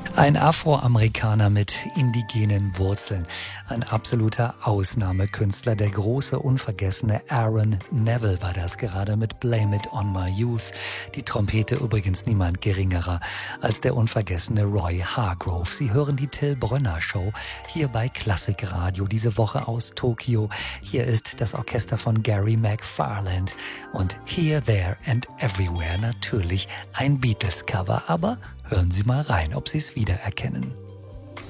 Ein Afroamerikaner mit indigenen Wurzeln. Ein absoluter Ausnahmekünstler. Der große, unvergessene Aaron Neville war das gerade mit Blame It On My Youth. Die Trompete übrigens niemand geringerer als der unvergessene Roy Hargrove. Sie hören die Till Brönner Show hier bei Klassikradio, diese Woche aus Tokio. Hier ist das Orchester von Gary McFarland und Here, There and Everywhere natürlich ein Beatles-Cover. Aber hören Sie mal rein, ob Sie es wiedererkennen.